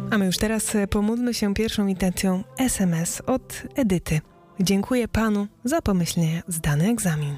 A my już teraz pomódlmy się pierwszą intencją SMS od Edyty. Dziękuję Panu za pomyślnie zdany egzamin.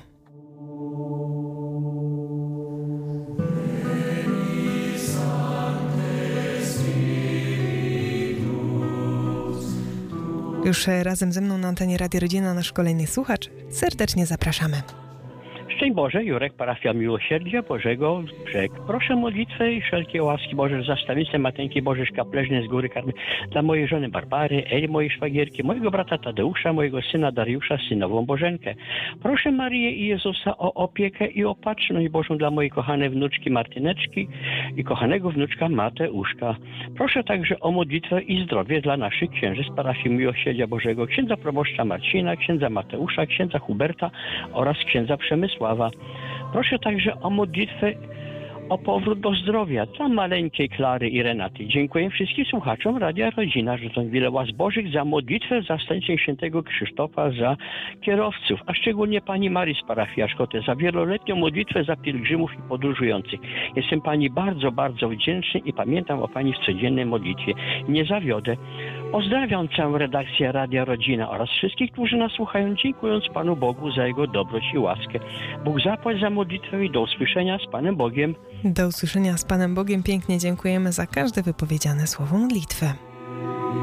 Już razem ze mną na antenie Radia Rodzina nasz kolejny słuchacz. Serdecznie zapraszamy. Szczęść Boże, Jurek, parafia Miłosierdzia Bożego, Brzeg. Proszę modlitwę i wszelkie łaski Boże, zastawieńce Mateńki Bożej Szkapleżnej z Góry Karmy, dla mojej żony Barbary, Eli, mojej szwagierki, mojego brata Tadeusza, mojego syna Dariusza, synową Bożenkę. Proszę Marię i Jezusa o opiekę i opatrzność Bożą dla mojej kochanej wnuczki Martyneczki i kochanego wnuczka Mateuszka. Proszę także o modlitwę i zdrowie dla naszych księży z parafii Miłosierdzia Bożego, księdza proboszcza Marcina, księdza Mateusza, księdza Huberta oraz księdza Przemysława. Proszę także o modlitwę o powrót do zdrowia dla maleńkiej Klary i Renaty. Dziękuję wszystkim słuchaczom Radia Rodzina, że to wiele łask Bożych za modlitwę za zastępstwem świętego Krzysztofa za kierowców, a szczególnie pani Marii z parafii Aszkoty za wieloletnią modlitwę za pielgrzymów i podróżujących. Jestem pani bardzo, bardzo wdzięczny i pamiętam o pani w codziennej modlitwie. Nie zawiodę. Pozdrawiam całą redakcję Radia Rodzina oraz wszystkich, którzy nas słuchają, dziękując Panu Bogu za Jego dobroć i łaskę. Bóg zapłać za modlitwę i do usłyszenia z Panem Bogiem. Do usłyszenia z Panem Bogiem. Pięknie dziękujemy za każde wypowiedziane słowo modlitwy.